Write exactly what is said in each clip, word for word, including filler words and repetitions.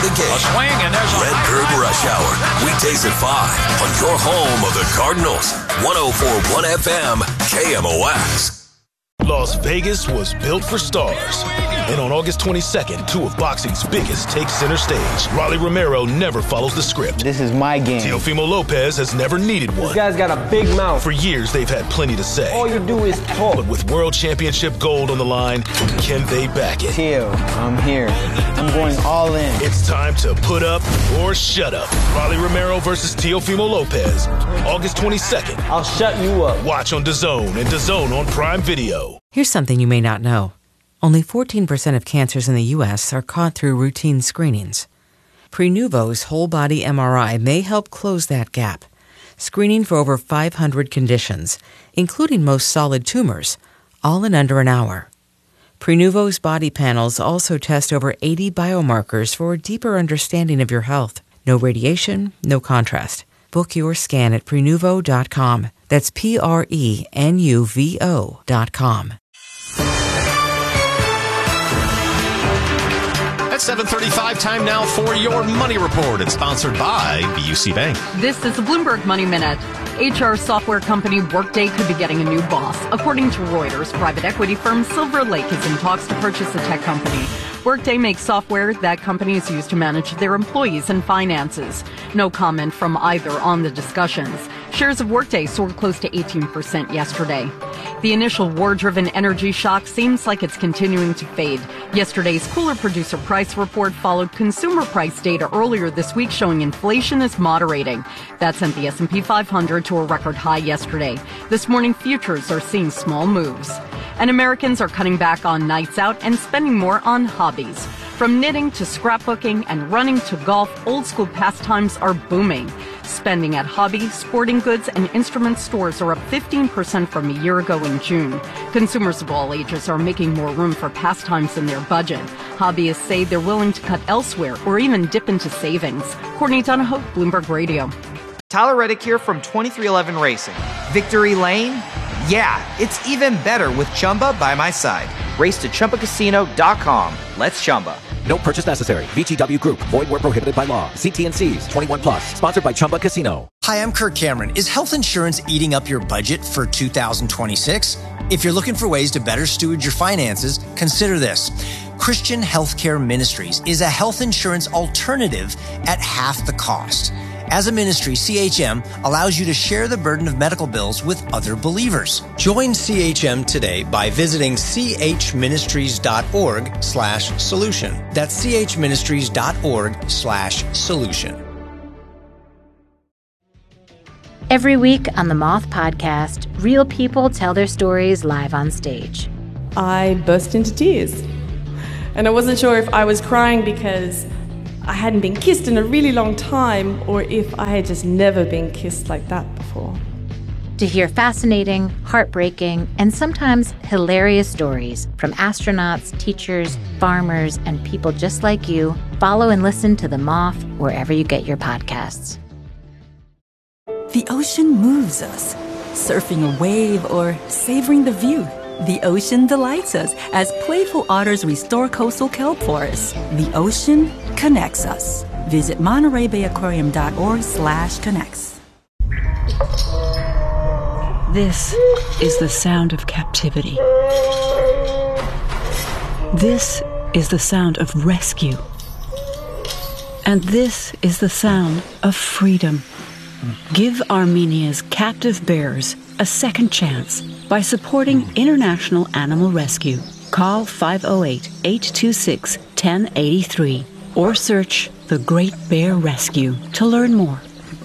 the game. A swing, and there's a Redbird Rush Hour. Weekdays at five on your home of the Cardinals. one oh four point one F M, K M O X. Las Vegas was built for stars. And on August twenty-second, two of boxing's biggest take center stage. Rolly Romero never follows the script. This is my game. Teofimo Lopez has never needed one. This guy's got a big mouth. For years, they've had plenty to say. All you do is talk. But with World Championship gold on the line, can they back it? Teo, I'm here. I'm going all in. It's time to put up or shut up. Rolly Romero versus Teofimo Lopez. August twenty-second. I'll shut you up. Watch on DAZN and DAZN on Prime Video. Here's something you may not know. Only fourteen percent of cancers in the U S are caught through routine screenings. Prenuvo's whole-body M R I may help close that gap, screening for over five hundred conditions, including most solid tumors, all in under an hour. Prenuvo's body panels also test over eighty biomarkers for a deeper understanding of your health. No radiation, no contrast. Book your scan at Prenuvo dot com. That's P R E N U V O dot com. At seven thirty-five, time now for your Money Report. It's sponsored by B U C Bank. This is the Bloomberg Money Minute. H R software company Workday could be getting a new boss. According to Reuters, private equity firm Silver Lake is in talks to purchase the tech company. Workday makes software that companies use to manage their employees and finances. No comment from either on the discussions. Shares of Workday soared close to eighteen percent yesterday. The initial war-driven energy shock seems like it's continuing to fade. Yesterday's cooler producer price report followed consumer price data earlier this week showing inflation is moderating. That sent the S and P five hundred to a record high yesterday. This morning, futures are seeing small moves. And Americans are cutting back on nights out and spending more on hobbies. From knitting to scrapbooking and running to golf, old-school pastimes are booming. Spending at hobby, sporting goods, and instrument stores are up fifteen percent from a year ago in June. Consumers of all ages are making more room for pastimes in their budget. Hobbyists say they're willing to cut elsewhere or even dip into savings. Courtney Donahoe, Bloomberg Radio. Tyler Reddick here from twenty-three eleven Racing. Victory Lane? Yeah, it's even better with Chumba by my side. Race to Chumba Casino dot com. Let's Chumba. No purchase necessary. V G W Group. Void where prohibited by law. See T and C's. twenty-one plus. Sponsored by Chumba Casino. Hi, I'm Kirk Cameron. Is health insurance eating up your budget for two thousand twenty-six? If you're looking for ways to better steward your finances, consider this. Christian Healthcare Ministries is a health insurance alternative at half the cost. As a ministry, C H M allows you to share the burden of medical bills with other believers. Join C H M today by visiting chministries.org slash solution. That's chministries.org slash solution. Every week on the Moth Podcast, real people tell their stories live on stage. I burst into tears. And I wasn't sure if I was crying because I hadn't been kissed in a really long time, or if I had just never been kissed like that before. To hear fascinating, heartbreaking, and sometimes hilarious stories from astronauts, teachers, farmers, and people just like you, follow and listen to The Moth wherever you get your podcasts. The ocean moves us. Surfing a wave or savoring the view. The ocean delights us as playful otters restore coastal kelp forests. The ocean connects us. Visit Monterey Bay Aquarium dot org slash connects. This is the sound of captivity. This is the sound of rescue. And this is the sound of freedom. Give Armenia's captive bears a second chance by supporting International Animal Rescue. Call five oh eight, eight two six, one oh eight three or search The Great Bear Rescue to learn more.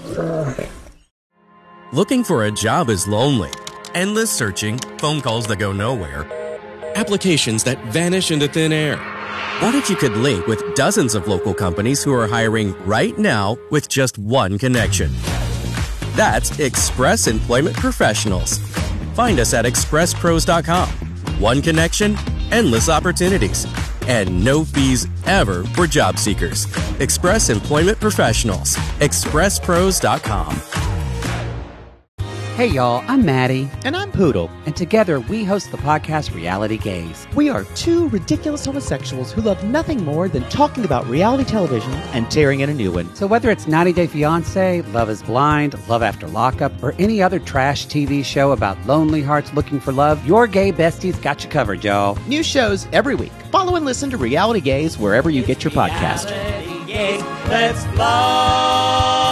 Looking for a job is lonely. Endless searching, phone calls that go nowhere, applications that vanish into thin air. What if you could link with dozens of local companies who are hiring right now with just one connection? That's Express Employment Professionals. Find us at express pros dot com. One connection, endless opportunities, and no fees ever for job seekers. Express Employment Professionals. express pros dot com. Hey y'all, I'm Maddie. And I'm Poodle. And together we host the podcast Reality Gaze. We are two ridiculous homosexuals who love nothing more than talking about reality television and tearing in a new one. So whether it's ninety day fiancé, Love is Blind, Love After Lockup, or any other trash T V show about lonely hearts looking for love, your gay besties got you covered, y'all. New shows every week. Follow and listen to Reality Gaze wherever you get your podcast. Reality Gaze, let's love.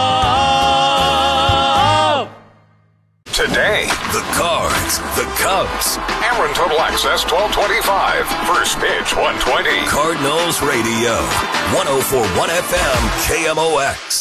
Today, the Cards, the Cubs. Ameren Total Access twelve twenty-five. First pitch one twenty. Cardinals Radio, one oh four point one F M, K M O X.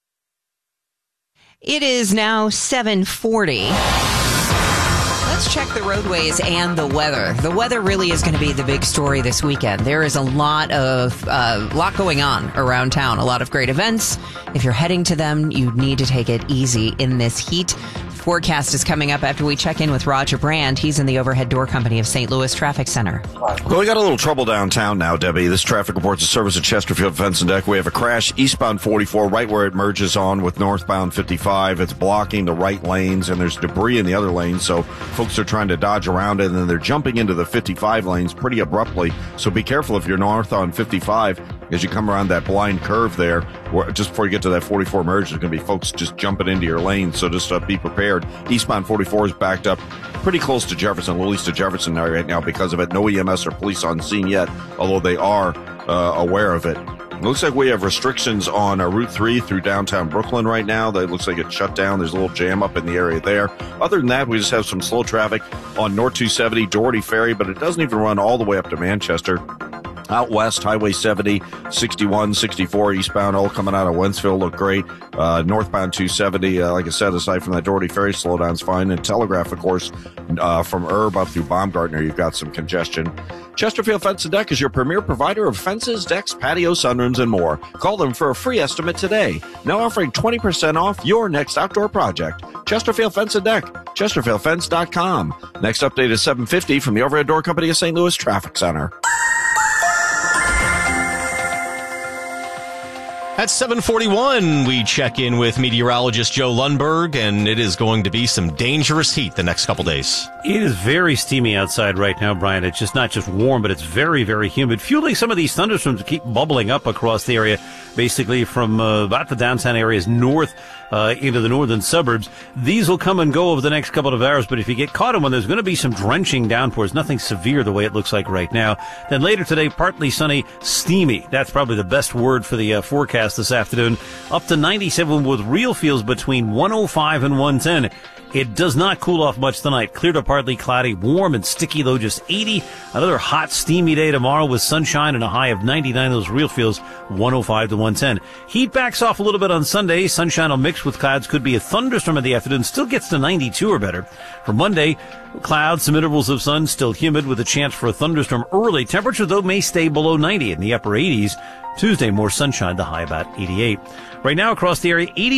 It is now seven forty. Let's check the roadways and the weather. The weather really is going to be the big story this weekend. There is a lot of uh, lot going on around town, a lot of great events. If you're heading to them, you need to take it easy in this heat. Forecast is coming up after we check in with Roger Brand. He's in the Overhead Door Company of Saint Louis Traffic Center. Well, we got a little trouble downtown now, Debbie. This traffic reports a service at Chesterfield Fence and Deck. We have a crash eastbound forty-four right where it merges on with northbound fifty-five. It's blocking the right lanes, and there's debris in the other lanes, so folks are trying to dodge around it, and then they're jumping into the fifty-five lanes pretty abruptly. So be careful if you're north on fifty-five as you come around that blind curve there. Where just before you get to that forty-four merge, there's going to be folks just jumping into your lane, so just uh, be prepared. Eastbound forty-four is backed up pretty close to Jefferson, a little east of Jefferson right now because of it. No E M S or police on scene yet, although they are uh, aware of it. It looks like we have restrictions on uh, Route three through downtown Brooklyn right now. That looks like it's shut down. There's a little jam up in the area there. Other than that, we just have some slow traffic on North two seventy, Doherty Ferry, but it doesn't even run all the way up to Manchester. Out west, Highway seventy, sixty-one, sixty-four eastbound, all coming out of Wentzville look great. Uh, northbound two seventy, uh, like I said, aside from that Doherty Ferry slowdown's fine. And Telegraph, of course, uh, from Erb up through Baumgartner, you've got some congestion. Chesterfield Fence and Deck is your premier provider of fences, decks, patios, sunrooms, and more. Call them for a free estimate today. Now offering twenty percent off your next outdoor project. Chesterfield Fence and Deck, chesterfield fence dot com. Next update is seven fifty from the Overhead Door Company of Saint Louis Traffic Center. At seven forty-one, we check in with meteorologist Joe Lundberg, and it is going to be some dangerous heat the next couple days. It is very steamy outside right now, Brian. It's just not just warm, but it's very, very humid, fueling some of these thunderstorms to keep bubbling up across the area, basically from uh, about the downtown areas north uh, into the northern suburbs. These will come and go over the next couple of hours, but if you get caught in one, there's going to be some drenching downpours. Nothing severe the way it looks like right now. Then later today, partly sunny, steamy. That's probably the best word for the uh, forecast this afternoon. Up to ninety-seven with real feels between one oh five and one ten. It does not cool off much tonight. Clear to partly cloudy, warm and sticky, though just eighty. Another hot, steamy day tomorrow with sunshine and a high of ninety-nine. Those real feels one oh five to one ten. Heat backs off a little bit on Sunday. Sunshine will mix with clouds. Could be a thunderstorm in the afternoon. Still gets to ninety-two or better. For Monday, clouds, some intervals of sun, still humid with a chance for a thunderstorm early. Temperature, though, may stay below ninety in the upper eighties. Tuesday, more sunshine, the high about eighty-eight. Right now across the area, eighty